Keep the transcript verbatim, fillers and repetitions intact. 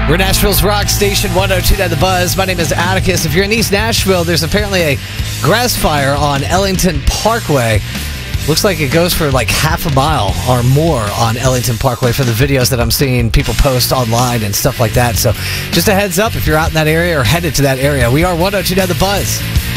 We're Nashville's rock station, one oh two point nine The Buzz. My name is Atticus. If you're in East Nashville, there's apparently a grass fire on Ellington Parkway. Looks like it goes for like half a mile or more on Ellington Parkway for the videos that I'm seeing people post online and stuff like that. So just a heads up if you're out in that area or headed to that area. We are one oh two point nine The Buzz.